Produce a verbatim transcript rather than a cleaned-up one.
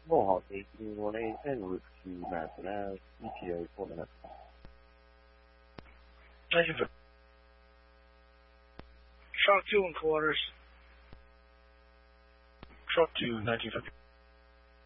More hotly, you want a route to Massena, E T O four minutes. Thank you for Truck two and quarters. Truck two, nineteen fifty.